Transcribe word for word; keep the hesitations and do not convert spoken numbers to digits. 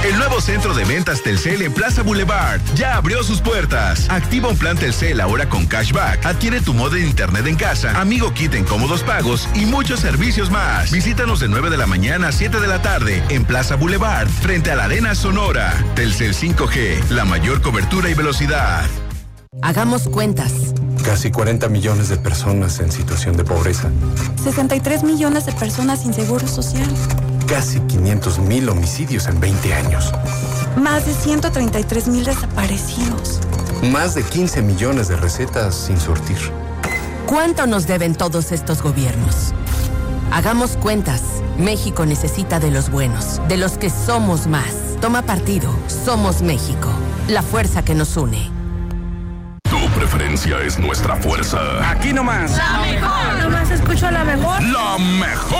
El nuevo centro de ventas Telcel en Plaza Boulevard ya abrió sus puertas. Activa un plan Telcel ahora con cashback. Adquiere tu modem de internet en casa, Amigo Kit en cómodos pagos y muchos servicios más. Visítanos de nueve de la mañana a siete de la tarde en Plaza Boulevard, frente a la Arena Sonora. Telcel cinco G, la mayor cobertura y velocidad. Hagamos cuentas. Casi cuarenta millones de personas en situación de pobreza. sesenta y tres millones de personas sin seguro social. Casi quinientos mil homicidios en veinte años. Más de ciento treinta y tres mil desaparecidos. Más de quince millones de recetas sin surtir. ¿Cuánto nos deben todos estos gobiernos? Hagamos cuentas. México necesita de los buenos, de los que somos más. Toma partido. Somos México. La fuerza que nos une. Tu preferencia es nuestra fuerza. Aquí nomás. La mejor. Nomás escucho la mejor. La mejor.